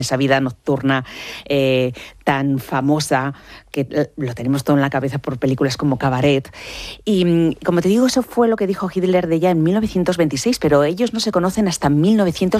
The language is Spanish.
esa vida nocturna tan famosa, que lo tenemos todo en la cabeza por películas como Cabaret. Y como te digo, eso fue lo que dijo Hitler de ella en 1926, pero ellos no se conocen hasta 1900.